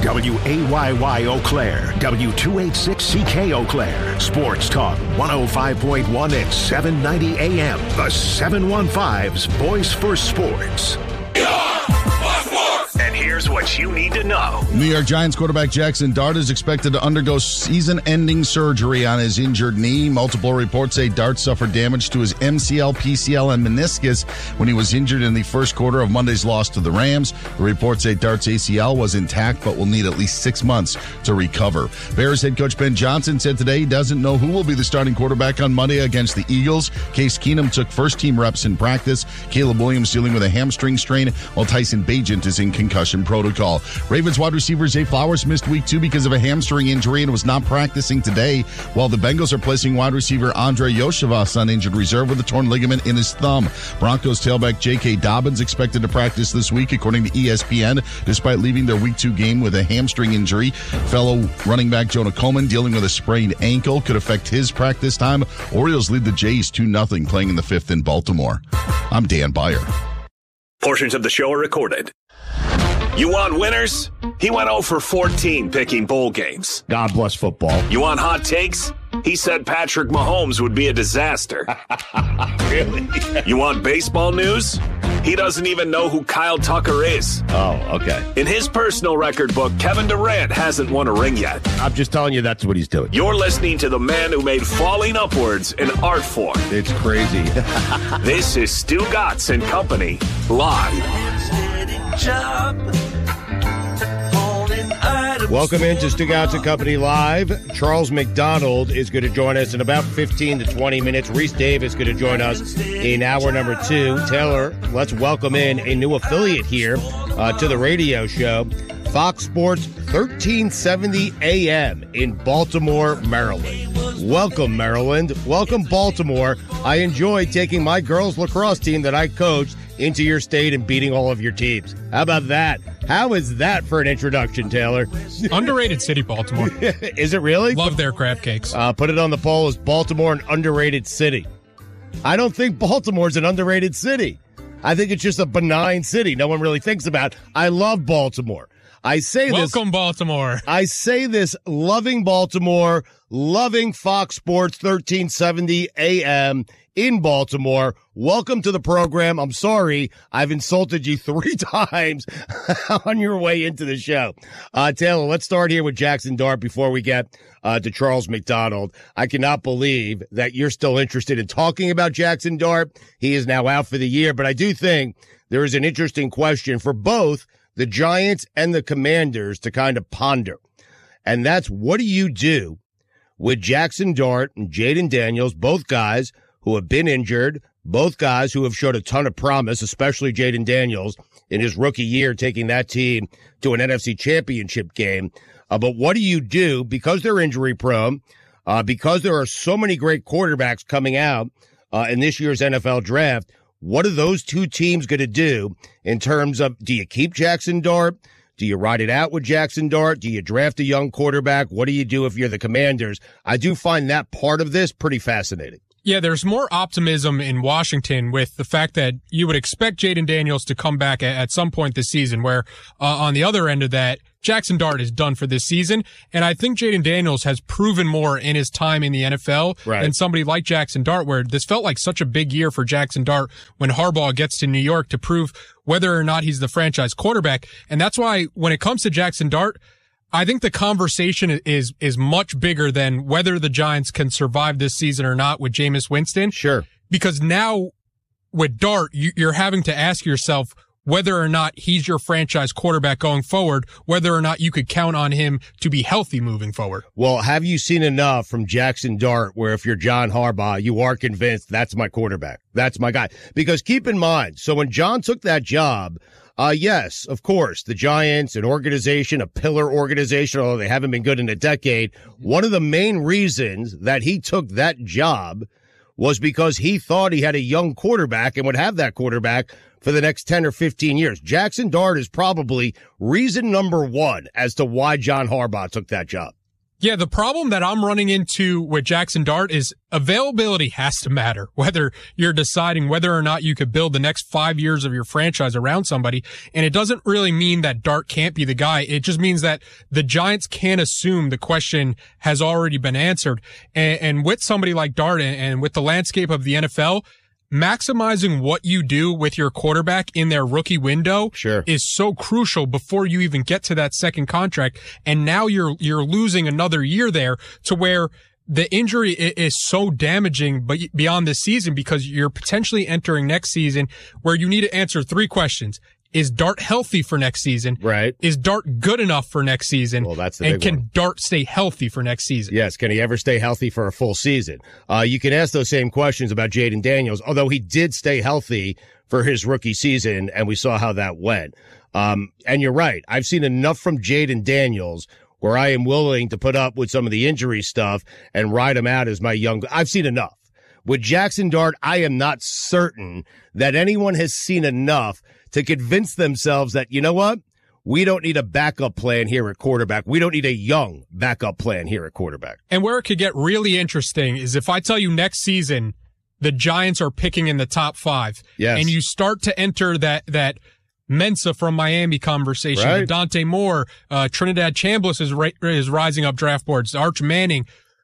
WAYY Eau Claire, W286CK Eau Claire, Sports Talk 105.1 and 790 AM. The 715's Voice for Sports. And here's what you need to know. New York Giants quarterback Jackson Dart is expected to undergo season-ending surgery on his injured knee. Multiple reports say Dart suffered damage to his MCL, PCL, and meniscus when he was injured in the first quarter of Monday's loss to the Rams. The reports say Dart's ACL was intact but will need at least 6 months to recover. Bears head coach Ben Johnson said today he doesn't know who will be the starting quarterback on Monday against the Eagles. Case Keenum took first-team reps in practice. Caleb Williams dealing with a hamstring strain, while Tyson Bagent is in concussion protocol. Ravens wide receiver Zay Flowers missed week 2 because of a hamstring injury and was not practicing today, while the Bengals are placing wide receiver Andre Yoshevas on injured reserve with a torn ligament in his thumb. Broncos tailback J.K. Dobbins expected to practice this week, according to ESPN, despite leaving their week 2 game with a hamstring injury. Fellow running back Jonah Coleman dealing with a sprained ankle could affect his practice time. Orioles lead the Jays 2-0 playing in the 5th in Baltimore. I'm Dan Beyer. Portions of the show are recorded. You want winners? He went 0 for 14 picking bowl games. God bless football. You want hot takes? He said Patrick Mahomes would be a disaster. Really? You want baseball news? He doesn't even know who Kyle Tucker is. Oh, okay. In his personal record book, Kevin Durant hasn't won a ring yet. I'm just telling you that's what he's doing. You're listening to the man who made falling upwards an art form. It's crazy. This is Stu Gatz and Company, live. Welcome into Stu Gatz and Company Live. Charles McDonald is going to join us in about 15 to 20 minutes. Reese Davis is going to join us in hour number 2. Taylor, let's welcome in a new affiliate here to the radio show. Fox Sports 1370 AM in Baltimore, Maryland. Welcome, Maryland. Welcome, Baltimore. I enjoy taking my girls lacrosse team that I coached into your state and beating all of your teams. How about that? How is that for an introduction, Taylor? Underrated city, Baltimore. Is it really? Love their crab cakes. Put it on the poll. Is Baltimore an underrated city? I don't think Baltimore's an underrated city. I think it's just a benign city no one really thinks about. I love Baltimore. I say Welcome, Baltimore. I say this loving Baltimore, loving Fox Sports 1370 AM in Baltimore. Welcome to the program. I'm sorry I've insulted you 3 times on your way into the show. Taylor, let's start here with Jackson Dart before we get to Charles McDonald. I cannot believe that you're still interested in talking about Jackson Dart. He is now out for the year, but I do think there is an interesting question for both the Giants and the Commanders to kind of ponder. And that's, what do you do with Jackson Dart and Jayden Daniels, both guys who have been injured, both guys who have showed a ton of promise, especially Jayden Daniels in his rookie year, taking that team to an NFC championship game. But what do you do because they're injury prone, because there are so many great quarterbacks coming out in this year's NFL draft? What are those two teams going to do in terms of, do you keep Jackson Dart? Do you ride it out with Jackson Dart? Do you draft a young quarterback? What do you do if you're the Commanders? I do find that part of this pretty fascinating. Yeah, there's more optimism in Washington with the fact that you would expect Jayden Daniels to come back at some point this season, where on the other end of that, Jackson Dart is done for this season. And I think Jayden Daniels has proven more in his time in the NFL than somebody like Jackson Dart, where this felt like such a big year for Jackson Dart when Harbaugh gets to New York to prove whether or not he's the franchise quarterback. And that's why when it comes to Jackson Dart, I think the conversation is much bigger than whether the Giants can survive this season or not with Jameis Winston. Sure. Because now with Dart, you're having to ask yourself whether or not he's your franchise quarterback going forward, whether or not you could count on him to be healthy moving forward. Well, have you seen enough from Jackson Dart where if you're John Harbaugh, you are convinced that's my quarterback, that's my guy? Because keep in mind, so when John took that job, yes, of course, the Giants, an organization, a pillar organization, although they haven't been good in a decade, one of the main reasons that he took that job was because he thought he had a young quarterback and would have that quarterback for the next 10 or 15 years. Jackson Dart is probably reason number one as to why John Harbaugh took that job. Yeah, the problem that I'm running into with Jackson Dart is availability has to matter, whether you're deciding whether or not you could build the next 5 years of your franchise around somebody. And it doesn't really mean that Dart can't be the guy. It just means that the Giants can't assume the question has already been answered. And with somebody like Dart and with the landscape of the NFL, maximizing what you do with your quarterback in their rookie window is so crucial before you even get to that second contract. And now you're losing another year there to where the injury is so damaging but beyond this season, because you're potentially entering next season where you need to answer 3 questions. Is Dart healthy for next season? Right. Is Dart good enough for next season? Well, that's the big one. And can Dart stay healthy for next season? Yes. Can he ever stay healthy for a full season? You can ask those same questions about Jayden Daniels, although he did stay healthy for his rookie season, and we saw how that went. And you're right. I've seen enough from Jayden Daniels where I am willing to put up with some of the injury stuff and ride him out as my young. I've seen enough. With Jackson Dart, I am not certain that anyone has seen enough to convince themselves that, you know what? We don't need a backup plan here at quarterback. We don't need a young backup plan here at quarterback. And where it could get really interesting is if I tell you next season the Giants are picking in the top 5. Yes. And you start to enter that Mensa from Miami conversation. Right. Dante Moore, Trinidad Chambliss is rising up draft boards. Arch Manning.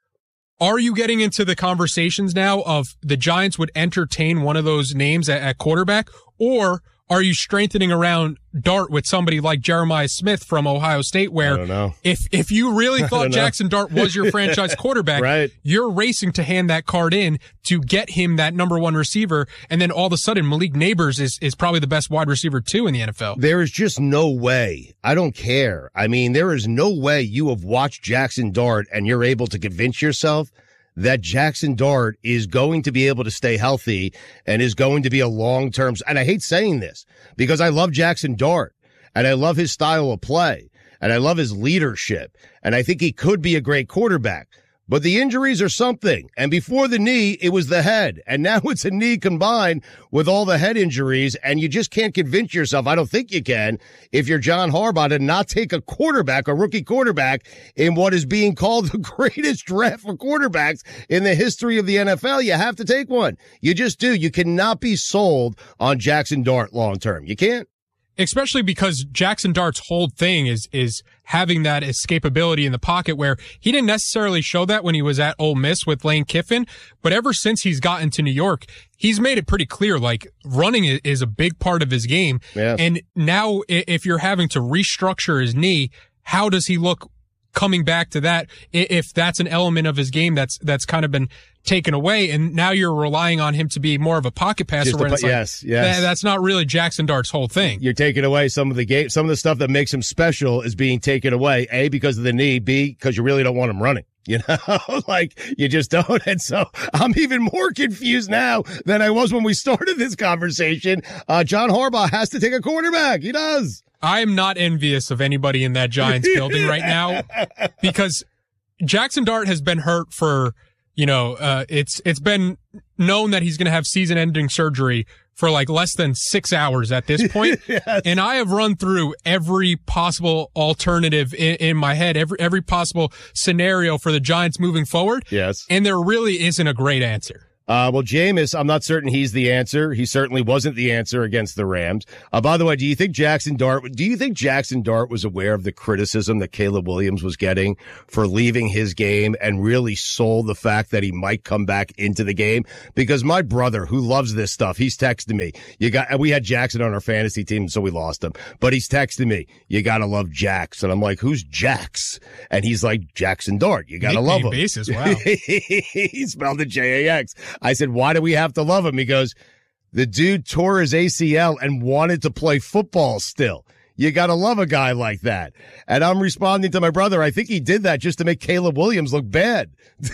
Are you getting into the conversations now of the Giants would entertain one of those names at quarterback, or are you strengthening around Dart with somebody like Jeremiah Smith from Ohio State, where I don't know. if you really thought Jackson Dart was your franchise quarterback, right, you're racing to hand that card in to get him that number 1 receiver, and then all of a sudden Malik Neighbors is probably the best wide receiver 2 in the NFL. There is just no way. I don't care. I mean, there is no way you have watched Jackson Dart and you're able to convince yourself that Jackson Dart is going to be able to stay healthy and is going to be a long-term. And I hate saying this because I love Jackson Dart and I love his style of play and I love his leadership. And I think he could be a great quarterback. But the injuries are something. And before the knee, it was the head. And now it's a knee combined with all the head injuries. And you just can't convince yourself, I don't think you can, if you're John Harbaugh, to not take a quarterback, a rookie quarterback, in what is being called the greatest draft for quarterbacks in the history of the NFL. You have to take one. You just do. You cannot be sold on Jackson Dart long term. You can't. Especially because Jackson Dart's whole thing is having that escapability in the pocket, where he didn't necessarily show that when he was at Ole Miss with Lane Kiffin, but ever since he's gotten to New York, he's made it pretty clear, like, running is a big part of his game. Yes. And now if you're having to restructure his knee, how does he look coming back to that, if that's an element of his game that's kind of been taken away, and now you're relying on him to be more of a pocket passer? Yes. That's not really Jackson Dart's whole thing. You're taking away some of the game, some of the stuff that makes him special is being taken away. A, because of the knee. B, because you really don't want him running. You know, like, you just don't. And so I'm even more confused now than I was when we started this conversation. John Harbaugh has to take a quarterback. He does. I am not envious of anybody in that Giants building right now, because Jackson Dart has been hurt for, it's been known that he's going to have season-ending surgery for like less than 6 hours at this point. Yes. And I have run through every possible alternative in my head, every possible scenario for the Giants moving forward. Yes. And there really isn't a great answer. Well, Jameis, I'm not certain he's the answer. He certainly wasn't the answer against the Rams. By the way, do you think Jackson Dart was aware of the criticism that Caleb Williams was getting for leaving his game, and really sold the fact that he might come back into the game? Because my brother, who loves this stuff, he's texting me. We had Jackson on our fantasy team, so we lost him. But he's texting me, you gotta love Jax. And I'm like, who's Jax? And he's like, Jackson Dart. You gotta love him. Basis, wow. He spelled it Jax. I said, why do we have to love him? He goes, the dude tore his ACL and wanted to play football still. You got to love a guy like that. And I'm responding to my brother. I think he did that just to make Caleb Williams look bad.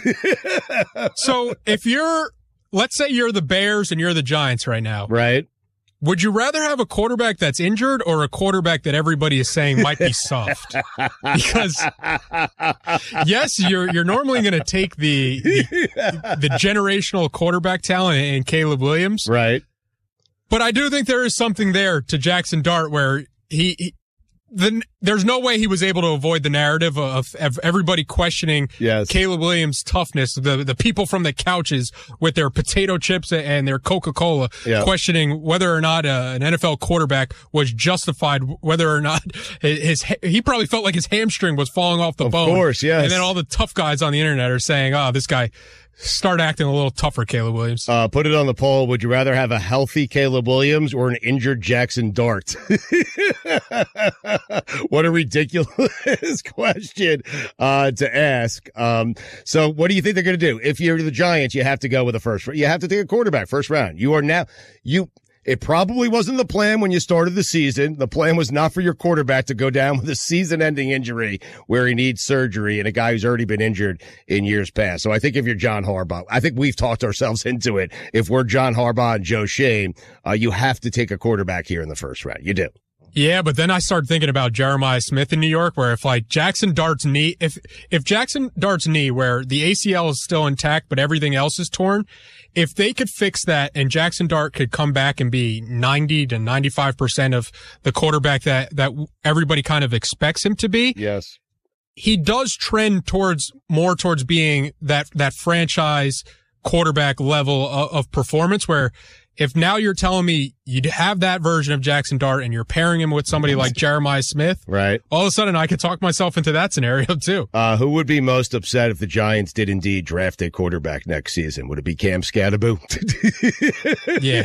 So let's say you're the Bears and you're the Giants right now. Right. Would you rather have a quarterback that's injured or a quarterback that everybody is saying might be soft? Because yes, you're normally going to take the generational quarterback talent in Caleb Williams. Right. But I do think there is something there to Jackson Dart where there's no way he was able to avoid the narrative of everybody questioning Caleb Williams' toughness. The people from the couches with their potato chips and their Coca-Cola questioning whether or not an NFL quarterback was justified, whether or not he probably felt like his hamstring was falling off the bone. Of course, yes. And then all the tough guys on the internet are saying, "Oh, this guy." Start acting a little tougher, Caleb Williams. Put it on the poll. Would you rather have a healthy Caleb Williams or an injured Jackson Dart? What a ridiculous question to ask. So what do you think they're going to do? If you're the Giants, you have to go with you have to take a quarterback first round. It probably wasn't the plan when you started the season. The plan was not for your quarterback to go down with a season-ending injury where he needs surgery and a guy who's already been injured in years past. So I think if you're John Harbaugh, I think we've talked ourselves into it. If we're John Harbaugh and Joe Schoen, you have to take a quarterback here in the first round. You do. Yeah, but then I started thinking about Jeremiah Smith in New York, where if Jackson Dart's knee, if Jackson Dart's knee, where the ACL is still intact, but everything else is torn, if they could fix that and Jackson Dart could come back and be 90 to 95% of the quarterback that everybody kind of expects him to be. Yes. He does trend more towards being that franchise quarterback level of performance, where if now you're telling me you'd have that version of Jackson Dart and you're pairing him with somebody like Jeremiah Smith, right? All of a sudden I could talk myself into that scenario too. Who would be most upset if the Giants did indeed draft a quarterback next season? Would it be Cam Scatterboo? Yeah.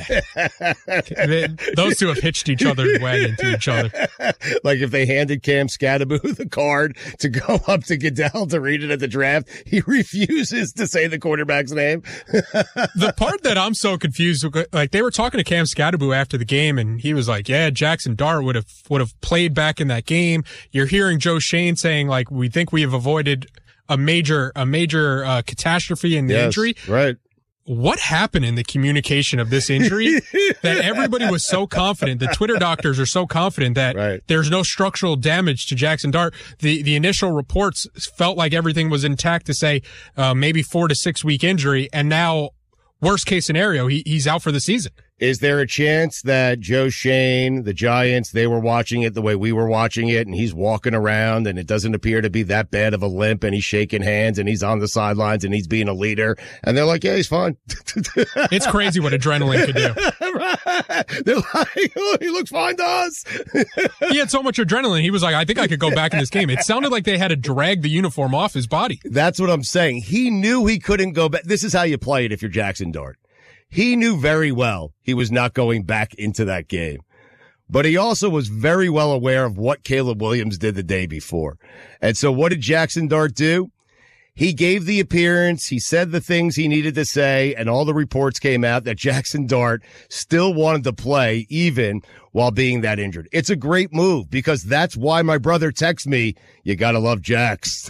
Those two have hitched each other's wagon to each other. Like if they handed Cam Scatterboo the card to go up to Goodell to read it at the draft, he refuses to say the quarterback's name. The part that I'm so confused, like they were talking to Cam Scatterboo after the game and he was like, yeah, Jackson Dart would have played back in that game. You're hearing Joe Schoen saying like, we think we have avoided a major catastrophe in the injury. Right. What happened in the communication of this injury that everybody was so confident? The Twitter doctors are so confident that there's no structural damage to Jackson Dart. The initial reports felt like everything was intact to say, maybe 4 to 6 week injury. And now worst case scenario, he's out for the season. Is there a chance that Joe Schoen, the Giants, they were watching it the way we were watching it and he's walking around and it doesn't appear to be that bad of a limp and he's shaking hands and he's on the sidelines and he's being a leader and they're like, yeah, he's fine. It's crazy what adrenaline could do. Right. They're like, oh, he looks fine to us. He had so much adrenaline. He was like, I think I could go back in this game. It sounded like they had to drag the uniform off his body. That's what I'm saying. He knew he couldn't go back. This is how you play it if you're Jackson Dart. He knew very well he was not going back into that game. But he also was very well aware of what Caleb Williams did the day before. And so what did Jackson Dart do? He gave the appearance. He said the things he needed to say, and all the reports came out that Jackson Dart still wanted to play even while being that injured. It's a great move because that's why my brother texts me, you gotta love Jax.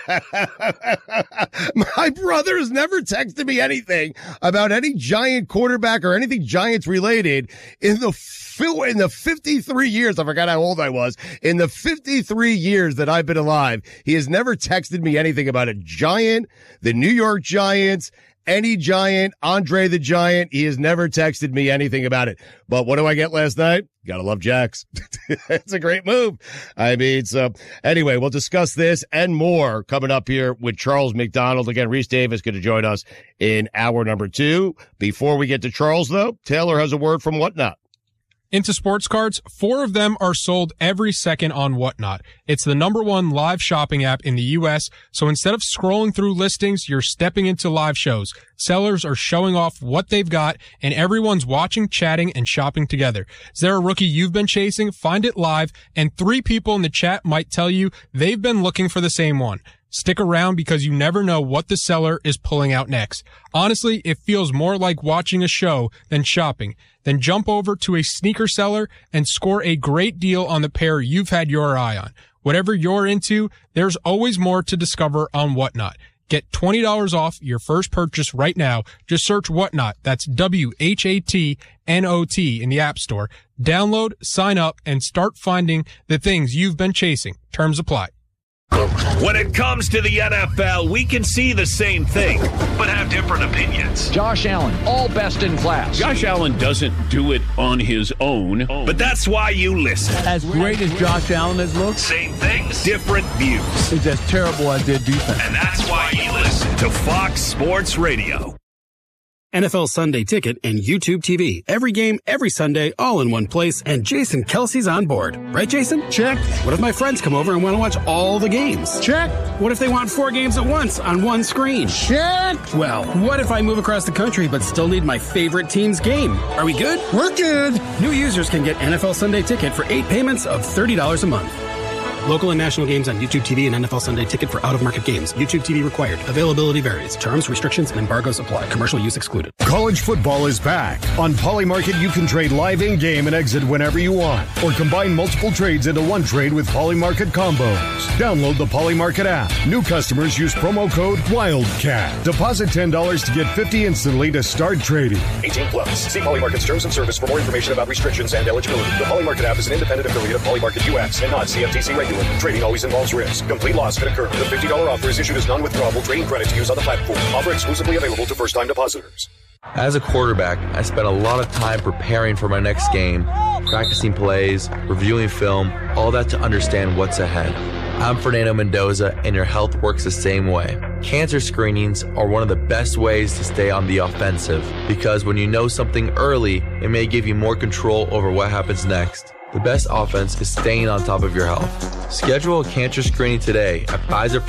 My brother has never texted me anything about any Giant quarterback or anything Giants related in the 53 years, I forgot how old I was, in the 53 years that I've been alive, he has never texted me anything about a Giant, the New York Giants, any Giant, Andre the Giant. He has never texted me anything about it. But what do I get last night? Gotta love Jax. It's a great move. I mean, so anyway, we'll discuss this and more coming up here with Charles McDonald. Again, Reese Davis going to join us in hour number 2. Before we get to Charles, though, Taylor has a word from Whatnot. Into sports cards, 4 of them are sold every second on Whatnot. It's the #1 live shopping app in the U.S., so instead of scrolling through listings, you're stepping into live shows. Sellers are showing off what they've got, and everyone's watching, chatting, and shopping together. Is there a rookie you've been chasing? Find it live, and 3 people in the chat might tell you they've been looking for the same one. Stick around because you never know what the seller is pulling out next. Honestly, it feels more like watching a show than shopping. Then jump over to a sneaker seller and score a great deal on the pair you've had your eye on. Whatever you're into, there's always more to discover on Whatnot. Get $20 off your first purchase right now. Just search Whatnot. That's WHATNOT in the App Store. Download, sign up, and start finding the things you've been chasing. Terms apply. When it comes to the NFL, we can see the same thing, but have different opinions. Josh Allen, all best in class. Josh Allen doesn't do it on his own, but that's why you listen. As great as Josh Allen has looked, Same things, different views. he's as terrible as their defense. And that's why you listen to Fox Sports Radio. NFL Sunday Ticket and YouTube TV. Every game, every Sunday, all in one place, and Jason Kelsey's on board. Right, Jason? Check. What if my friends come over and want to watch all the games? Check. What if they want 4 games at once on one screen? Check. Well, what if I move across the country but still need my favorite team's game? Are we good? We're good. New users can get NFL Sunday Ticket for 8 payments of $30 a month. Local and national games on YouTube TV and NFL Sunday Ticket for out-of-market games. YouTube TV required. Availability varies. Terms, restrictions, and embargoes apply. Commercial use excluded. College football is back. On Polymarket, you can trade live in-game and exit whenever you want, or combine multiple trades into one trade with Polymarket combos. Download the Polymarket app. New customers use promo code WILDCAT. Deposit $10 to get $50 instantly to start trading. 18 plus. See Polymarket's terms and service for more information about restrictions and eligibility. The Polymarket app is an independent affiliate of Polymarket US and not CFTC regulated. Trading always involves risk. Complete loss can occur. The $50 offer is issued as non-withdrawable trading credit to use on the platform. Offer exclusively available to first-time depositors. As a quarterback, I spent a lot of time preparing for my next game, practicing plays, reviewing film, all that to understand what's ahead. I'm Fernando Mendoza, and your health works the same way. Cancer screenings are one of the best ways to stay on the offensive, because when you know something early, it may give you more control over what happens next. The best offense is staying on top of your health. Schedule a cancer screening today at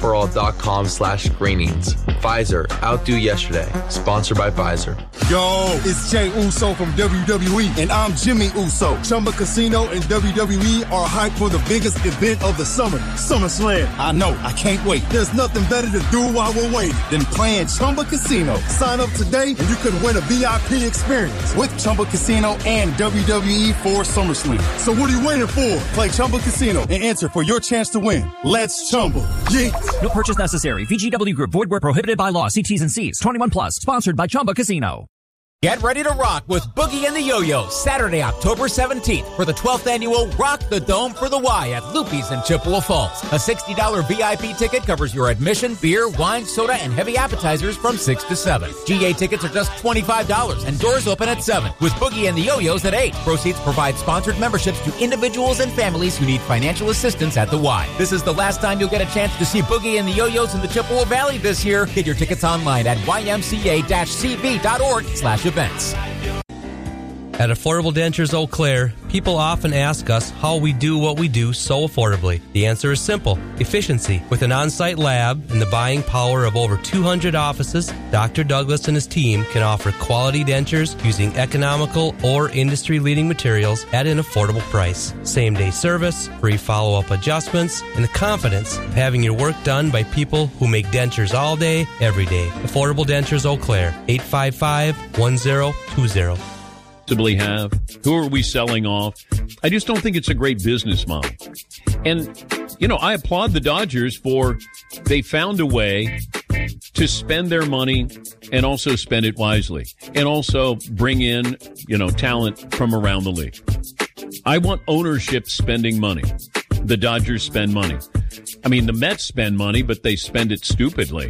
PfizerForAll.com/screenings. Pfizer, outdo yesterday. Sponsored by Pfizer. Yo, it's Jey Uso from WWE, and I'm Jimmy Uso. Chumba Casino and WWE are hyped for the biggest event of the summer, SummerSlam. I know, I can't wait. There's nothing better to do while we're waiting than playing Chumba Casino. Sign up today, and you could win a VIP experience with Chumba Casino and WWE for SummerSlam. So what are you waiting for? Play Chumba Casino and enter for your chance to win. Let's Chumba. Yeah. No purchase necessary. VGW Group. Void where prohibited by law. See T's and C's. 21 plus. Sponsored by Chumba Casino. Get ready to rock with Boogie and the Yo-Yo Saturday, October 17th for the 12th annual Rock the Dome for the Y at Loopy's in Chippewa Falls. A $60 VIP ticket covers your admission, beer, wine, soda, and heavy appetizers from 6 to 7. GA tickets are just $25 and doors open at 7 with Boogie and the Yo-Yos at 8. Proceeds provide sponsored memberships to individuals and families who need financial assistance at the Y. This is the last time you'll get a chance to see Boogie and the Yo-Yos in the Chippewa Valley this year. Get your tickets online at ymca-cv.org/events. At Affordable Dentures Eau Claire, people often ask us how we do what we do so affordably. The answer is simple: efficiency. With an on-site lab and the buying power of over 200 offices, Dr. Douglas and his team can offer quality dentures using economical or industry-leading materials at an affordable price. Same-day service, free follow-up adjustments, and the confidence of having your work done by people who make dentures all day, every day. Affordable Dentures Eau Claire, 855-1020. Have? Who are we selling off? I just don't think it's a great business model. And, I applaud the Dodgers for they found a way to spend their money and also spend it wisely and also bring in, talent from around the league. I want ownership spending money. The Dodgers spend money. I mean, the Mets spend money, but they spend it stupidly.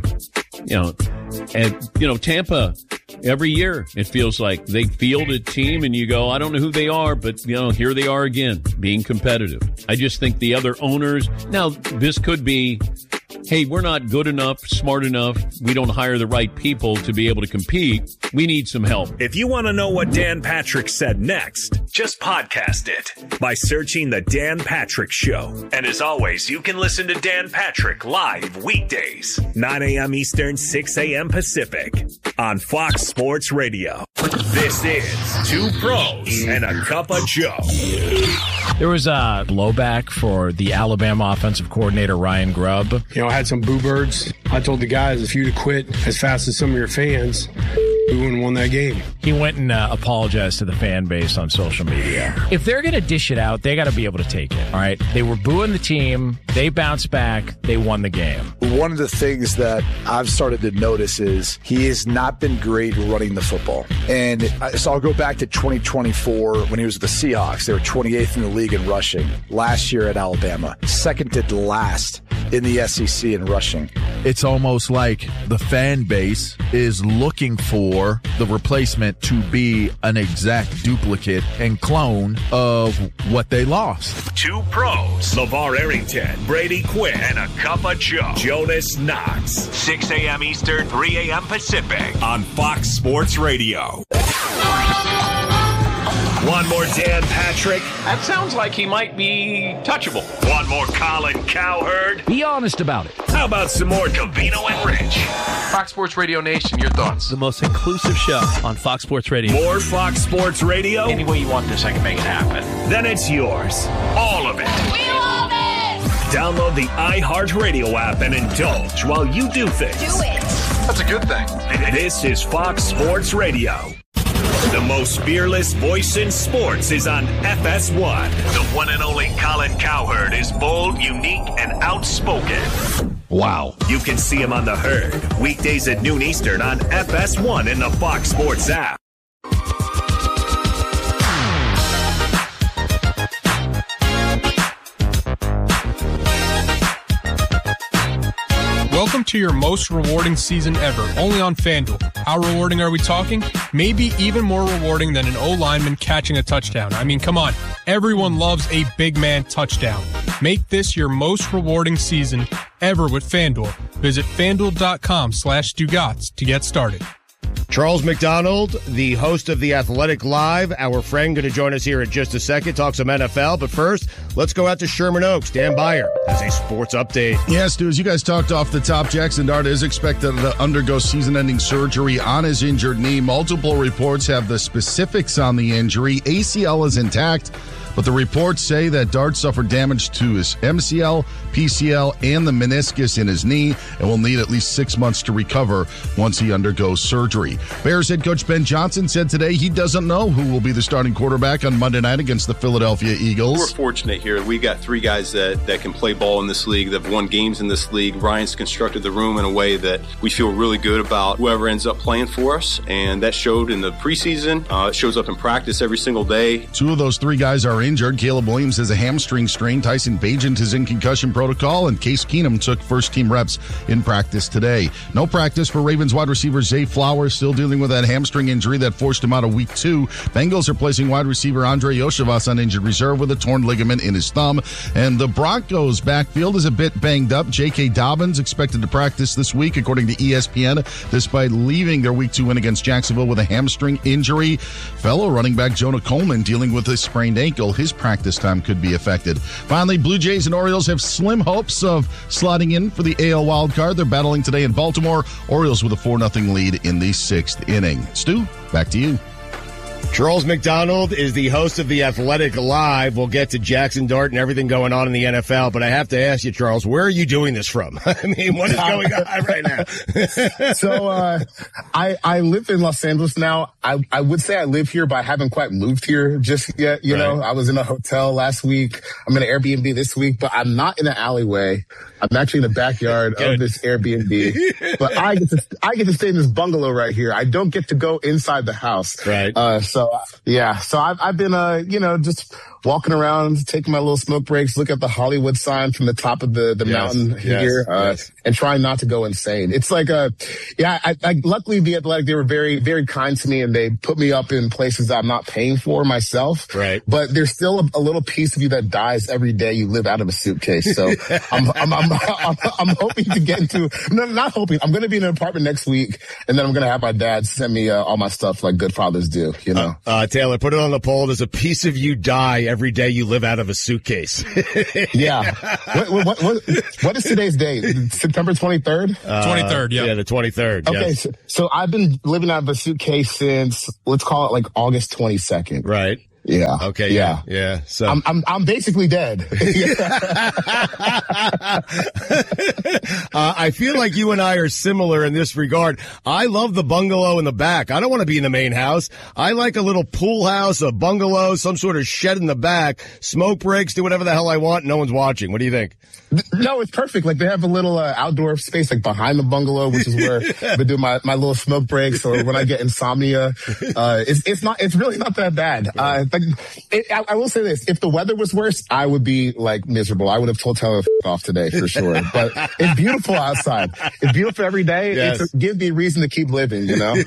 Tampa, every year it feels like they field a team and you go, I don't know who they are, but here they are again, being competitive. I just think the other owners, now this could be, hey, we're not good enough, smart enough, we don't hire the right people to be able to compete. We need some help. If you want to know what Dan Patrick said next, just podcast it by searching The Dan Patrick Show. And as always, you can listen to Dan Patrick live weekdays, 9 a.m. Eastern, 6 a.m. Pacific on Fox Sports Radio. This is Two Pros and a Cup of Joe. There was a blowback for the Alabama offensive coordinator, Ryan Grubb. I had some boo birds. I told the guys, if you'd have quit as fast as some of your fans, we wouldn't have won that game. He went and apologized to the fan base on social media. If they're going to dish it out, they got to be able to take it. All right. They were booing the team. They bounced back. They won the game. One of the things that I've started to notice is he has not been great running the football. And so I'll go back to 2024 when he was with the Seahawks. They were 28th in the league in rushing. Last year at Alabama, second to last in the SEC in rushing. It's almost like the fan base is looking for the replacement to be an exact duplicate and clone of what they lost. Two pros, LeVar Arrington, Brady Quinn, and a cup of Joe, Jonas Knox. 6 a.m. Eastern, 3 a.m. Pacific on Fox Sports Radio. One more Dan Patrick. That sounds like he might be touchable. One more Colin Cowherd. Be honest about it. How about some more Covino and Rich? Fox Sports Radio Nation, your thoughts? The most inclusive show on Fox Sports Radio. More Fox Sports Radio? Any way you want this, I can make it happen. Then it's yours. All of it. We love it! Download the iHeartRadio app and indulge while you do things. Do it. That's a good thing. This is Fox Sports Radio. The most fearless voice in sports is on FS1. The one and only Colin Cowherd is bold, unique, and outspoken. Wow. You can see him on The Herd, weekdays at noon Eastern on FS1 in the Fox Sports app. Welcome to your most rewarding season ever, only on FanDuel. How rewarding are we talking? Maybe even more rewarding than an O-lineman catching a touchdown. I mean, come on. Everyone loves a big man touchdown. Make this your most rewarding season ever with FanDuel. Visit FanDuel.com/Stugotz to get started. Charles McDonald, the host of The Athletic Live, our friend, going to join us here in just a second, talk some NFL. But first, let's go out to Sherman Oaks. Dan Beyer has a sports update. Yes, Stu, as you guys talked off the top, Jackson Dart is expected to undergo season-ending surgery on his injured knee. Multiple reports have the specifics on the injury. ACL is intact, but the reports say that Dart suffered damage to his MCL, PCL, and the meniscus in his knee and will need at least 6 months to recover once he undergoes surgery. Bears head coach Ben Johnson said today he doesn't know who will be the starting quarterback on Monday night against the Philadelphia Eagles. We're fortunate here. We got three guys that can play ball in this league, that have won games in this league. Ryan's constructed the room in a way that we feel really good about whoever ends up playing for us, and that showed in the preseason. It shows up in practice every single day. Two of those three guys are injured. Caleb Williams has a hamstring strain. Tyson Bagent is in concussion protocol, and Case Keenum took first-team reps in practice today. No practice for Ravens wide receiver Zay Flowers, still dealing with that hamstring injury that forced him out of Week 2. Bengals are placing wide receiver Andre Yoshevas on injured reserve with a torn ligament in his thumb. And the Broncos' backfield is a bit banged up. J.K. Dobbins expected to practice this week, according to ESPN, despite leaving their Week 2 win against Jacksonville with a hamstring injury. Fellow running back Jonah Coleman dealing with a sprained ankle. His practice time could be affected. Finally, Blue Jays and Orioles have slim hopes of sliding in for the AL wildcard. They're battling today in Baltimore. Orioles with a 4-0 lead in the 6th inning. Stu, back to you. Charles McDonald is the host of The Athletic Live. We'll get to Jackson Dart and everything going on in the NFL, but I have to ask you, Charles, where are you doing this from? I mean, what is going on right now? So, I live in Los Angeles now. I would say I live here, but I haven't quite moved here just yet. You know, I was in a hotel last week. I'm in an Airbnb this week, but I'm not in an alleyway. I'm actually in the backyard of this Airbnb, but I get to stay in this bungalow right here. I don't get to go inside the house. Right. So I've been, just walking around, taking my little smoke breaks, look at the Hollywood sign from the top of the mountain here, and trying not to go insane. It's like, luckily The Athletic, they were very, very kind to me, and they put me up in places that I'm not paying for myself. Right. But there's still a little piece of you that dies every day you live out of a suitcase. So I'm hoping to get into, not hoping, I'm going to be in an apartment next week, and then I'm going to have my dad send me all my stuff like good fathers do, you know. Taylor, put it on the poll. Does a piece of you die every day you live out of a suitcase? Yeah. What is today's date? September 23rd? 23rd, yeah. Yeah, the 23rd. Okay, yes. so I've been living out of a suitcase since, let's call it like August 22nd. Right. Yeah. Okay. Yeah. So I'm basically dead. I feel like you and I are similar in this regard. I love the bungalow in the back. I don't want to be in the main house. I like a little pool house, a bungalow, some sort of shed in the back, smoke breaks, do whatever the hell I want. No one's watching. What do you think? No, it's perfect. Like they have a little outdoor space like behind the bungalow, which is where I do my little smoke breaks, or when I get insomnia. It's really not that bad. I will say this: if the weather was worse, I would be like miserable. I would have told Taylor off today for sure. But it's beautiful outside. It's beautiful every day. Yes. It gives me a reason to keep living. You know.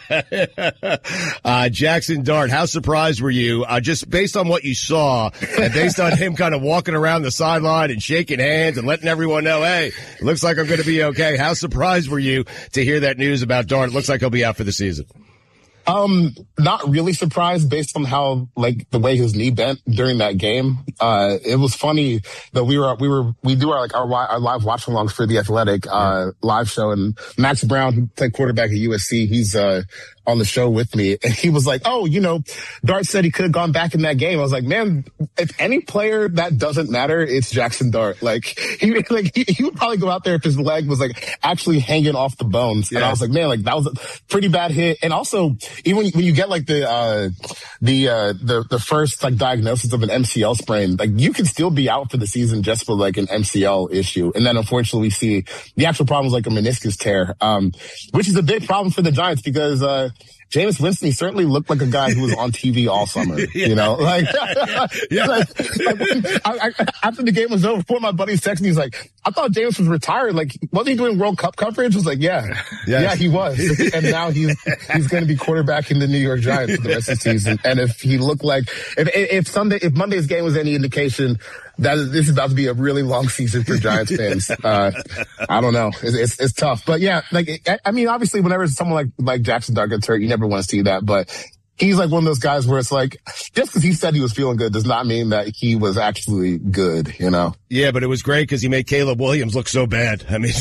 Jackson Dart, how surprised were you? Just based on what you saw, and based on him kind of walking around the sideline and shaking hands and letting everyone know, hey, it looks like I'm going to be okay. How surprised were you to hear that news about Dart? It looks like he'll be out for the season. Not really surprised based on how, like, the way his knee bent during that game. It was funny that we do our live watch alongs for the Athletic, live show, and Max Brown, who played quarterback at USC, he's, on the show with me, and he was like, oh, Dart said he could have gone back in that game. I was like, man, if any player that doesn't matter, it's Jackson Dart. He would probably go out there if his leg was like actually hanging off the bones. Yeah. And I was like, man, like that was a pretty bad hit. And also, even when you get like the first like diagnosis of an MCL sprain, like you can still be out for the season just for like an MCL issue. And then unfortunately we see the actual problem is like a meniscus tear, which is a big problem for the Giants because, Jameis Winston, he certainly looked like a guy who was on TV all summer, after the game was over, before my buddies texted me, he's like, I thought Jameis was retired. Like, wasn't he doing World Cup coverage? I was like, yeah, he was. And now he's going to be quarterbacking the New York Giants for the rest of the season. And if he looked like, if Monday's game was any indication, this is about to be a really long season for Giants fans. I don't know. It's tough. But yeah, obviously whenever someone like Jackson Dart gets hurt, you never want to see that. But he's like one of those guys where it's like, just because he said he was feeling good does not mean that he was actually good, Yeah, but it was great because he made Caleb Williams look so bad. I mean,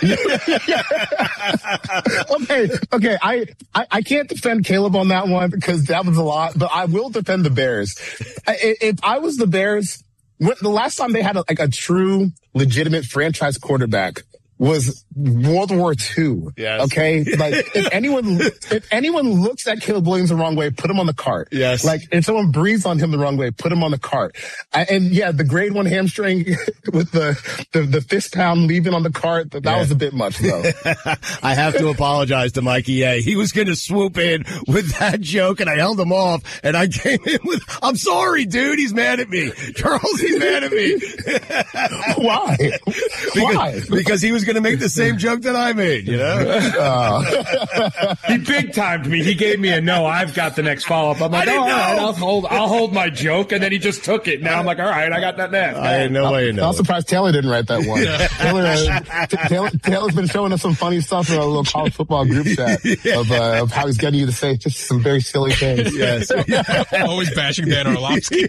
okay. I can't defend Caleb on that one because that was a lot, but I will defend the Bears. If I was the Bears, the last time they had a true, legitimate franchise quarterback was World War II. Yes. Okay. Like if anyone looks at Caleb Williams the wrong way, put him on the cart. Yes. Like if someone breathes on him the wrong way, put him on the cart. And yeah, the grade 1 hamstring with the fist pound leaving on the cart, that was a bit much though. I have to apologize to Mikey A. He was going to swoop in with that joke and I held him off and I came in with, I'm sorry, dude. He's mad at me. Charles, he's mad at me. Why? Why? Because he was going to make the same joke that I made, He big timed me. He gave me a no. I've got the next follow up. I'm like, all right, I'll hold my joke, and then he just took it. Now I'm like, all right, I got that next. I had no way to know. I'm surprised Taylor didn't write that one. Taylor's been showing us some funny stuff in our little college football group chat of how he's getting you to say just some very silly things. Yes, always bashing Dan Orlovsky.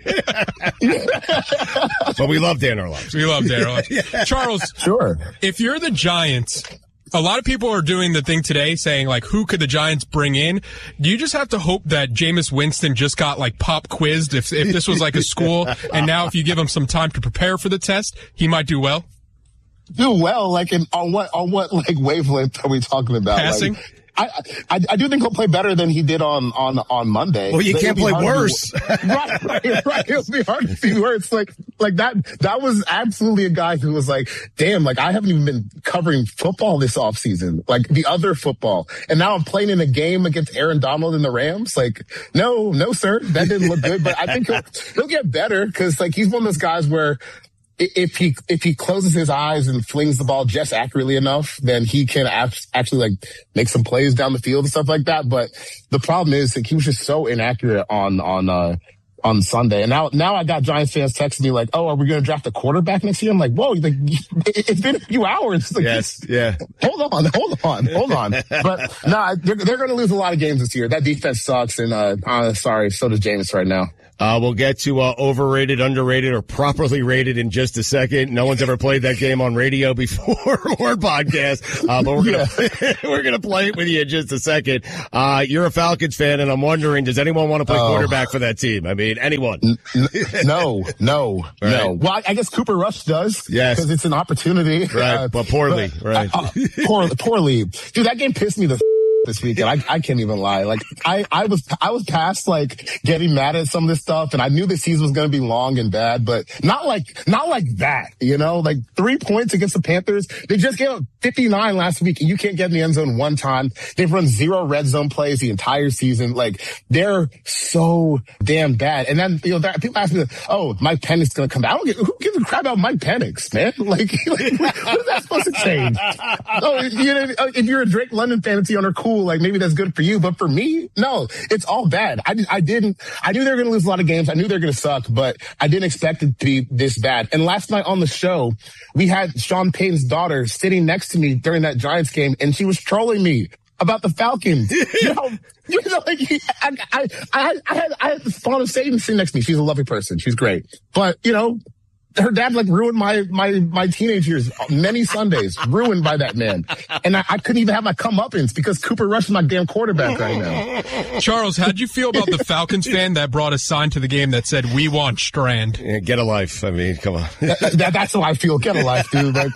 But we love Dan Orlovsky. We love Dan Orlovsky. Charles, sure. If you're the Giants, a lot of people are doing the thing today saying, like, who could the Giants bring in? Do you just have to hope that Jameis Winston just got, like, pop quizzed if this was like a school, and now if you give him some time to prepare for the test, he might do well? Do well? Like, on what, like, wavelength are we talking about? Passing? Like, I do think he'll play better than he did on Monday. Well, you can't play worse. Right. It'll be hard to see worse. Like that was absolutely a guy who was like, damn, like I haven't even been covering football this offseason, like the other football. And now I'm playing in a game against Aaron Donald and the Rams. Like, no, sir, that didn't look good, but I think he'll get better because like he's one of those guys where if he closes his eyes and flings the ball just accurately enough, then he can actually like make some plays down the field and stuff like that. But the problem is like he was just so inaccurate on Sunday. And now I got Giants fans texting me like, oh, are we going to draft a quarterback next year? I'm like, whoa, like it's been a few hours. Like, yes. Yeah. Hold on. But they're going to lose a lot of games this year. That defense sucks. And, sorry, so does Jameis right now. We'll get to overrated, underrated, or properly rated in just a second. No one's ever played that game on radio before or podcast, but we're gonna play it with you in just a second. You're a Falcons fan, and I'm wondering, does anyone want to play quarterback for that team? I mean, anyone? No. Well, I guess Cooper Rush does. Yes, because it's an opportunity. Right, but poorly. Right, poorly. Dude, that game pissed me the this weekend. I can't even lie. Like I was past like getting mad at some of this stuff, and I knew the season was going to be long and bad, but not like that, you know, like 3 points against the Panthers. They just gave up 59 last week, and you can't get in the end zone one time. They've run 0 red zone plays the entire season. Like they're so damn bad. And then, you know, people ask me, oh, Mike Penix going to come back. Who gives a crap about Mike Penix, man? Like what is that supposed to change? Oh, you know, if you're a Drake London fantasy owner, cool. Like maybe that's good for you, but for me, no, it's all bad. I knew they were going to lose a lot of games. I knew they were going to suck, but I didn't expect it to be this bad. And last night on the show, we had Sean Payton's daughter sitting next to me during that Giants game, and she was trolling me about the Falcons. You know, like I had the spawn of Satan sitting next to me. She's a lovely person. She's great. But, you know, her dad like ruined my teenage years, many Sundays, ruined by that man. And I couldn't even have my comeuppance because Cooper Rush is my damn quarterback right now. Charles, how'd you feel about the Falcons fan that brought a sign to the game that said, "We want Strand"? Yeah, get a life. I mean, come on. That's how I feel. Get a life, dude. Like,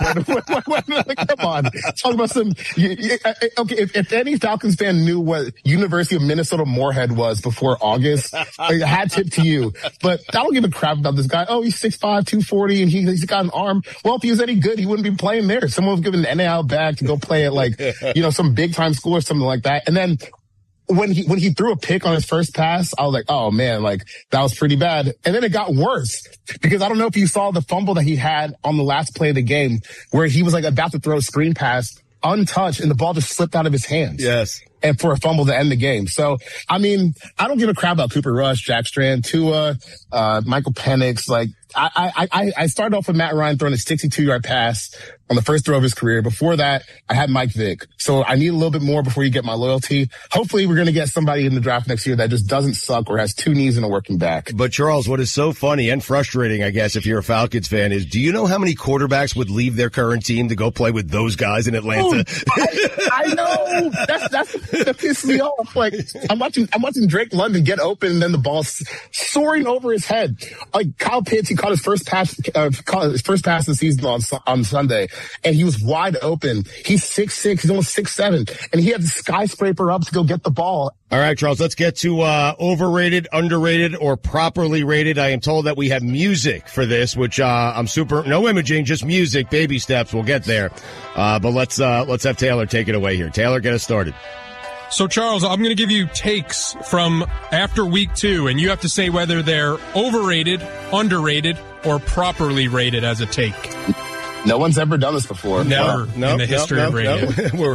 come on. Talk about some. Okay, if any Falcons fan knew what University of Minnesota Moorhead was before August, hat tip to you. But I don't give a crap about this guy. Oh, he's 6'5", 240, and he's got an arm. Well, if he was any good, he wouldn't be playing there. Someone was giving an NIL bag to go play at like, you know, some big time school or something like that. And then when he threw a pick on his first pass, I was like, oh man, like that was pretty bad. And then it got worse because I don't know if you saw the fumble that he had on the last play of the game where he was like about to throw a screen pass untouched and the ball just slipped out of his hands. Yes. And for a fumble to end the game. So, I mean, I don't give a crap about Cooper Rush, Jack Strand, Tua, Michael Penix. Like, I started off with Matt Ryan throwing a 62-yard pass on the first throw of his career. Before that, I had Mike Vick. So I need a little bit more before you get my loyalty. Hopefully we're going to get somebody in the draft next year that just doesn't suck or has 2 knees and a working back. But Charles, what is so funny and frustrating, I guess, if you're a Falcons fan is, do you know how many quarterbacks would leave their current team to go play with those guys in Atlanta? Oh, I know. That's that pissed me off. Like I'm watching Drake London get open and then the ball soaring over his head. Like Kyle Pitts, he caught his first pass of the season on Sunday, and he was wide open. He's 6'6", he's almost 6'7", and he had the skyscraper up to go get the ball. All right, Charles, let's get to overrated, underrated, or properly rated. I am told that we have music for this, which I'm no imaging, just music, baby steps. We'll get there. But let's have Taylor take it away here. Taylor, get us started. So, Charles, I'm going to give you takes from after week 2, and you have to say whether they're overrated, underrated, or properly rated as a take. No one's ever done this before. Never in the history of radio. We're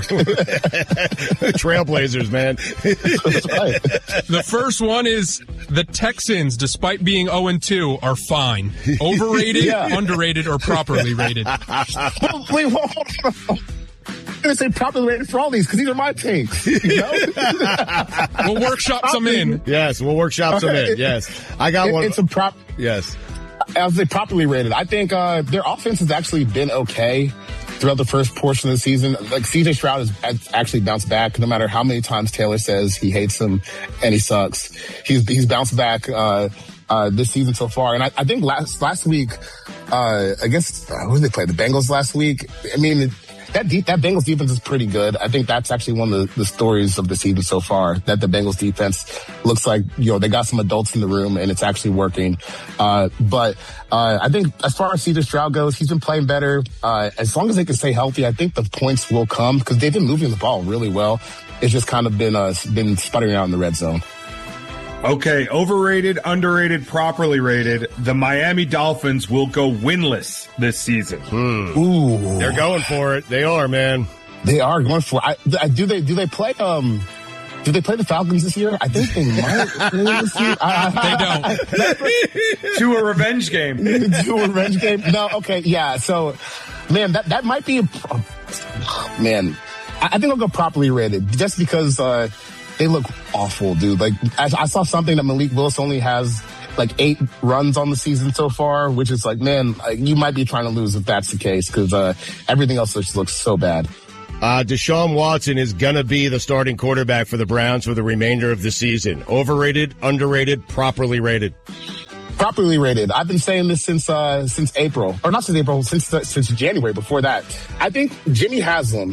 trailblazers, man. That's right. The first one is the Texans, despite being 0-2, are fine. Overrated, underrated, or properly rated? Wait, hold on. I'm going to say properly rated for all these because these are my takes. You know? We'll workshop some in. Yes, we'll workshop some in. Yes. I got one. It's a prop. Yes. I would say properly rated. I think their offense has actually been okay throughout the first portion of the season. Like CJ Stroud has actually bounced back no matter how many times Taylor says he hates him and he sucks. He's bounced back this season so far. And I think last week against who did they play? The Bengals last week. I mean, that Bengals defense is pretty good. I think that's actually one of the stories of the season so far, that the Bengals defense looks like, you know, they got some adults in the room and it's actually working. But I think as far as CJ Stroud goes, he's been playing better. As long as they can stay healthy, I think the points will come because they've been moving the ball really well. It's just kind of been sputtering out in the red zone. Okay, overrated, underrated, properly rated. The Miami Dolphins will go winless this season. Ooh, they're going for it. They are, man. They are going for it. Do they play? Do they play the Falcons this year? I think they might. They don't. To a revenge game. To a revenge game. No. Okay. Yeah. So, man, that might be. Man, I think I'll go properly rated just because. They look awful, dude. Like, I saw something that Malik Willis only has like 8 runs on the season so far, which is like, man, you might be trying to lose if that's the case because everything else just looks so bad. Deshaun Watson is going to be the starting quarterback for the Browns for the remainder of the season. Overrated, underrated, properly rated. Properly rated. I've been saying this since April, or not since April, since January. Before that, I think Jimmy Haslam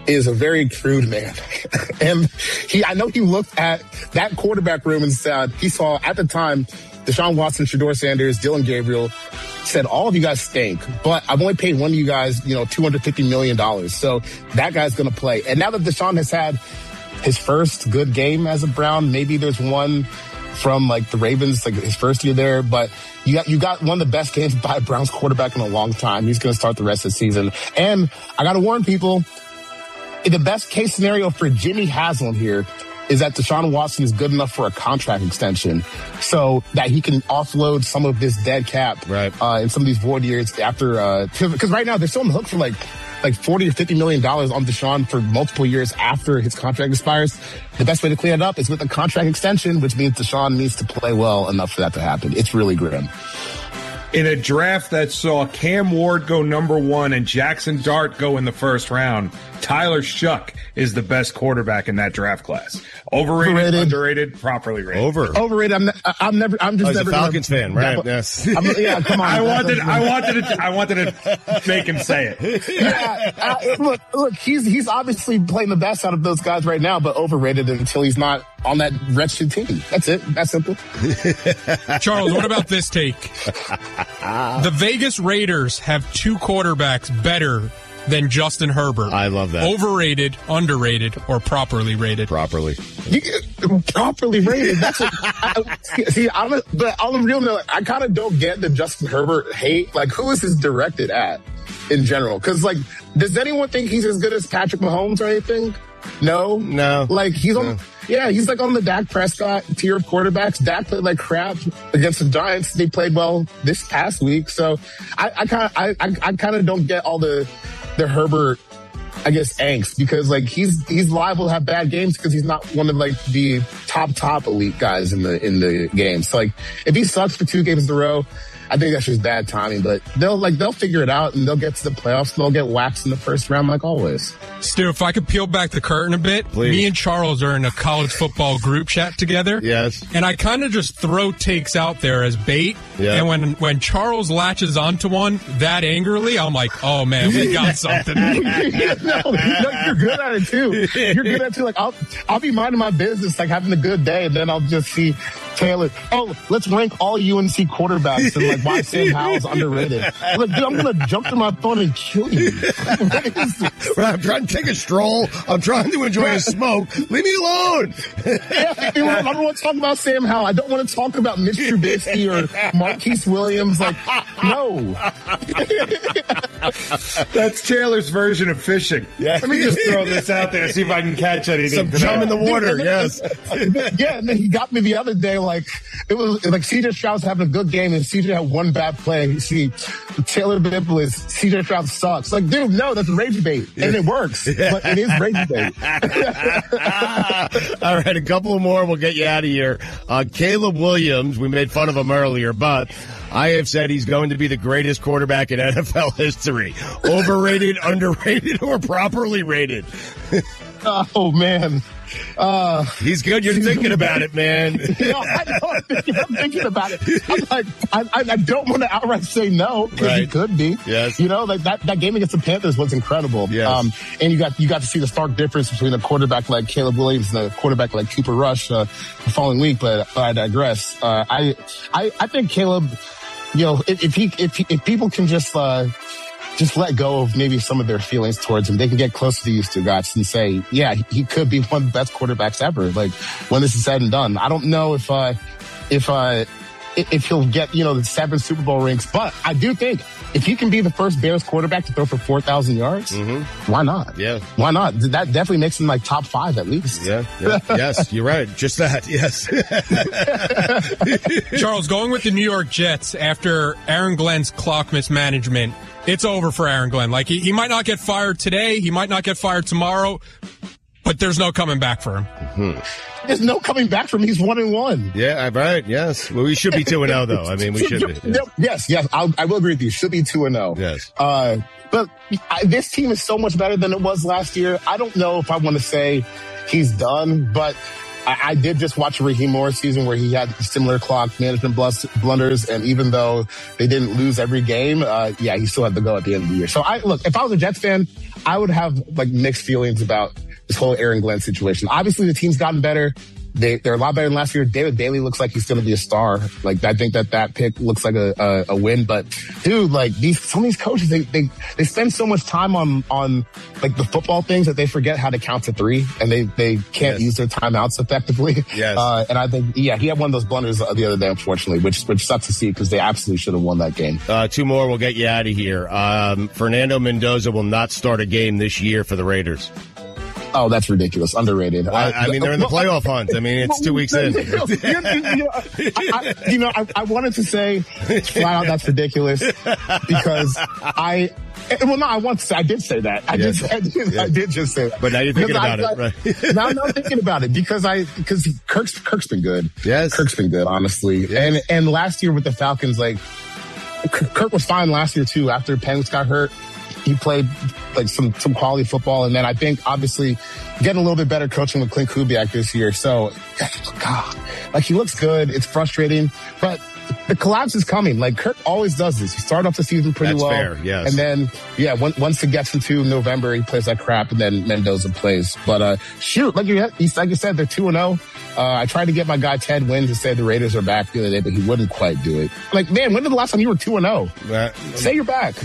is a very crude man. And I know he looked at that quarterback room and said, he saw at the time, Deshaun Watson, Shedeur Sanders, Dillon Gabriel, said, all of you guys stink, but I've only paid one of you guys, $250 million. So that guy's going to play. And now that Deshaun has had his first good game as a Brown, maybe there's one from like the Ravens, like his first year there, but you got one of the best games by a Browns quarterback in a long time. He's going to start the rest of the season. And I got to warn people, the best case scenario for Jimmy Haslam here is that Deshaun Watson is good enough for a contract extension so that he can offload some of this dead cap in some of these void years after, because right now they're still on the hook for like $40 or $50 million on Deshaun for multiple years after his contract expires. The best way to clean it up is with a contract extension, which means Deshaun needs to play well enough for that to happen. It's really grim. In a draft that saw Cam Ward go number 1 and Jackson Dart go in the first round, Tyler Shuck is the best quarterback in that draft class. Overrated. Underrated, properly rated. Overrated. I'm just never a Falcons fan, right? Yes. Yeah, come on. I wanted to make him say it. Yeah. Look, he's obviously playing the best out of those guys right now, but overrated until he's not on that wretched team. That's it. That's simple. Charles, what about this take? The Vegas Raiders have 2 quarterbacks better than Justin Herbert. I love that. Overrated, underrated, or properly rated? Properly rated. That's but on the real note, I kind of don't get the Justin Herbert hate. Like, who is this directed at in general? Because, like, does anyone think he's as good as Patrick Mahomes or anything? No. Like, he's on. Yeah, he's like on the Dak Prescott tier of quarterbacks. Dak played like crap against the Giants. They played well this past week. So I kind of don't get all the Herbert, I guess, angst, because like he's liable to have bad games because he's not one of like the top elite guys in the game. So like if he sucks for 2 games in a row, I think that's just bad timing, but they'll figure it out and they'll get to the playoffs. They'll get waxed in the first round like always. Stu, if I could peel back the curtain a bit, please. Me and Charles are in a college football group chat together. Yes. And I kind of just throw takes out there as bait. Yeah. And when Charles latches onto one that angrily, I'm like, oh man, we got something. No, you're good at it too. You're good at it too. Like I'll be minding my business, like having a good day, and then I'll just see Taylor, let's rank all UNC quarterbacks and like why Sam Howell's underrated. Look, dude, I'm going to jump to my phone and kill you. I'm trying to take a stroll. I'm trying to enjoy a smoke. Leave me alone. I don't want to talk about Sam Howell. I don't want to talk about Mitch Trubisky or Marquise Williams. Like, no. That's Taylor's version of fishing. Yeah. Let me just throw this out there, see if I can catch anything. Some chum in the water, yes. Yeah, and then he got me the other day. Like, it was like C.J. Stroud's having a good game, and C.J. had one bad play. You see, Taylor Bibble is C.J. Stroud sucks. Like, dude, no, that's rage bait, and it works, but it is rage bait. All right, a couple more. We'll get you out of here. Caleb Williams, we made fun of him earlier, but I have said he's going to be the greatest quarterback in NFL history. Overrated, underrated, or properly rated? Oh, man. He's good. You're thinking about it, man. I know. I'm thinking about it. I'm like, I don't want to outright say no because he could be. Yes. You know, like that game against the Panthers was incredible. Yes. And you got to see the stark difference between a quarterback like Caleb Williams and a quarterback like Cooper Rush the following week. But I digress. I think Caleb, you know, if people can just let go of maybe some of their feelings towards him. They can get close to these two guys and say, yeah, he could be one of the best quarterbacks ever. Like when this is said and done, I don't know if he'll get, you know, the 7 Super Bowl rings, but I do think if he can be the first Bears quarterback to throw for 4,000 yards, why not? Yeah. Why not? That definitely makes him like top 5 at least. Yeah. Yes, you're right. Just that. Yes. Charles, going with the New York Jets after Aaron Glenn's clock mismanagement, it's over for Aaron Glenn. Like, he might not get fired today. He might not get fired tomorrow, but there's no coming back for him. There's no coming back from him. He's 1-1. Yeah, right. Yes. Well, we should be 2-0, though. I mean, we should be. Yes. I will agree with you. Should be 2-0. Yes. But this team is so much better than it was last year. I don't know if I want to say he's done, but I did just watch a Raheem Morris season where he had similar clock management blunders, and even though they didn't lose every game, he still had to go at the end of the year. So if I was a Jets fan, I would have like mixed feelings about this whole Aaron Glenn situation. Obviously, the team's gotten better. They're a lot better than last year. David Bailey looks like he's going to be a star. Like, I think that pick looks like a win. But dude, like some of these coaches, they spend so much time on like the football things that they forget how to count to three, and they can't use their timeouts effectively. Yes. And I think, he had one of those blunders the other day, unfortunately, which sucks to see because they absolutely should have won that game. Two more, we'll get you out of here. Fernando Mendoza will not start a game this year for the Raiders. Oh, that's ridiculous. Underrated. I mean, they're in the playoff hunt. I mean, it's 2 weeks in. I wanted to say flat out that's ridiculous because I did say that. I did just say that. But now you're thinking about it, right? Now I'm not thinking about it because Kirk's been good. Yes. Kirk's been good, honestly. Yes. And last year with the Falcons, like, Kirk was fine last year too. After Penix got hurt, he played like some quality football. And then I think obviously getting a little bit better coaching with Clint Kubiak this year. So, God, like, he looks good. It's frustrating, but the collapse is coming. Like, Kirk always does this. He started off the season pretty well. Fair, yes. And then, once it gets into November, he plays that crap, and then Mendoza plays. But, shoot, like you said, they're 2-0. I tried to get my guy Ted Wynn to say the Raiders are back the other day, but he wouldn't quite do it. Like, man, when did the last time you were 2-0? Say you're back.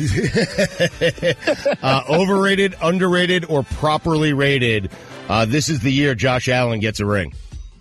Overrated, underrated, or properly rated. This is the year Josh Allen gets a ring.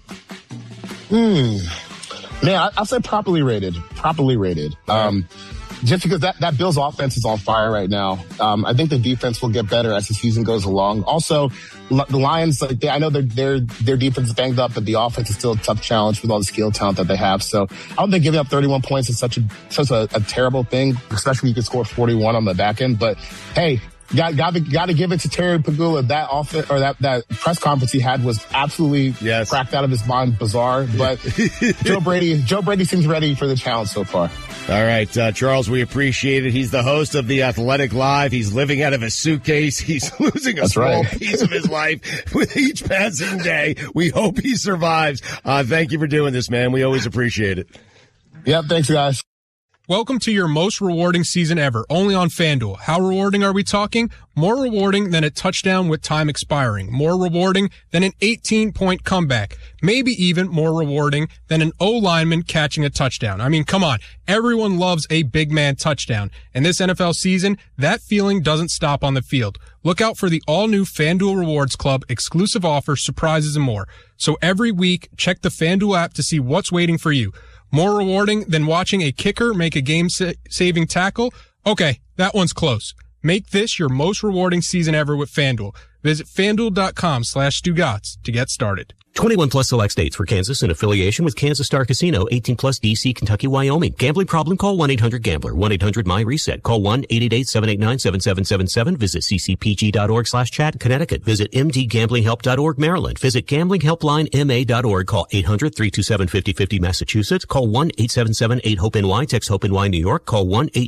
Man, I'll say properly rated. Properly rated. Just because that Bills offense is on fire right now. I think the defense will get better as the season goes along. Also, the Lions, like, I know their defense is banged up, but the offense is still a tough challenge with all the skill talent that they have. So I don't think giving up 31 points is such a terrible thing, especially when you can score 41 on the back end. But hey, Got to give it to Terry Pagula. That offense, or that press conference he had was absolutely cracked out of his mind, bizarre. But Joe Brady seems ready for the challenge so far. All right, Charles, we appreciate it. He's the host of The Athletic Live. He's living out of a suitcase. He's losing a small piece of his life with each passing day. We hope he survives. Thank you for doing this, man. We always appreciate it. Yep, thanks, guys. Welcome to your most rewarding season ever, only on FanDuel. How rewarding are we talking? More rewarding than a touchdown with time expiring. More rewarding than an 18-point comeback. Maybe even more rewarding than an O-lineman catching a touchdown. I mean, come on. Everyone loves a big man touchdown. And this NFL season, that feeling doesn't stop on the field. Look out for the all-new FanDuel Rewards Club, exclusive offers, surprises, and more. So every week, check the FanDuel app to see what's waiting for you. More rewarding than watching a kicker make a game-saving tackle? Okay, that one's close. Make this your most rewarding season ever with FanDuel. Visit FanDuel.com/Stugotz to get started. 21 plus select states for Kansas in affiliation with Kansas Star Casino, 18 plus DC, Kentucky, Wyoming. Gambling problem? Call 1-800-GAMBLER. 1-800-MY-RESET. Call 1-888-789-7777. Visit ccpg.org/chat. Connecticut. Visit mdgamblinghelp.org. Maryland. Visit gamblinghelplinema.org. Call 800-327-5050. Massachusetts. Call 1-877-8-HOPE-NY. Text HOPE-NY. New York. Call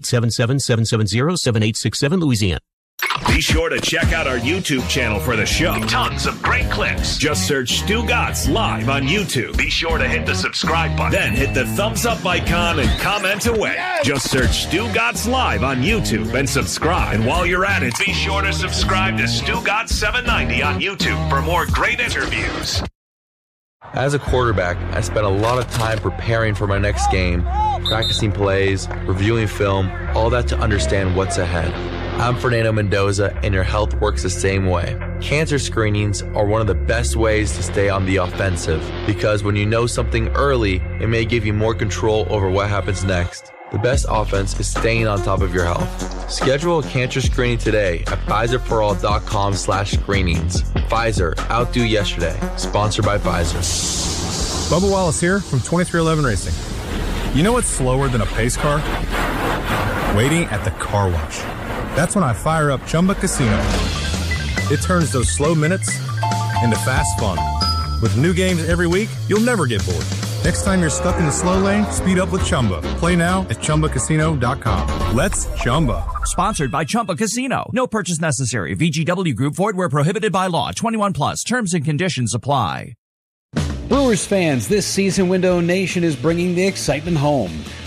1-877-770-7867. Louisiana. Be sure to check out our YouTube channel for the show. Tons of great clips. Just search Stugotz Live on YouTube. Be sure to hit the subscribe button. Then hit the thumbs up icon and comment away. Yes! Just search Stugotz Live on YouTube and subscribe. And while you're at it, be sure to subscribe to Stugotz 790 on YouTube for more great interviews. As a quarterback, I spent a lot of time preparing for my next game, practicing plays, reviewing film, all that to understand what's ahead. I'm Fernando Mendoza, and your health works the same way. Cancer screenings are one of the best ways to stay on the offensive, because when you know something early, it may give you more control over what happens next. The best offense is staying on top of your health. Schedule a cancer screening today at PfizerForAll.com/screenings. Pfizer, outdo yesterday. Sponsored by Pfizer. Bubba Wallace here from 2311 Racing. You know what's slower than a pace car? Waiting at the car wash. That's when I fire up Chumba Casino. It turns those slow minutes into fast fun. With new games every week, you'll never get bored. Next time you're stuck in the slow lane, speed up with Chumba. Play now at ChumbaCasino.com. Let's Chumba. Sponsored by Chumba Casino. No purchase necessary. VGW Group. Void where prohibited by law. 21 plus. Terms and conditions apply. Brewers fans, this season Window Nation is bringing the excitement home.